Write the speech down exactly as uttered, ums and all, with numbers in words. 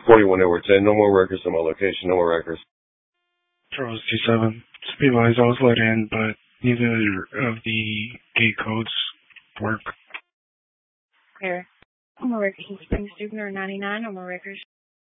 forty-one Edward ten. No more records on my location. No more records. Charles G seven. Speed wise, I was let in, but neither of the gate codes work. Here. No more records in Spring Student or ninety-nine. No more records.